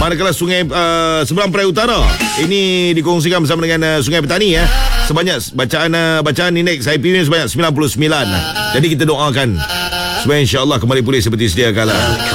Manakala Sungai Seberang Perai Utara ini dikongsikan bersama dengan Sungai Petani sebanyak bacaan indeks IPU sebanyak 99. Jadi kita doakan supaya insya-Allah kembali pulih seperti sedia kala.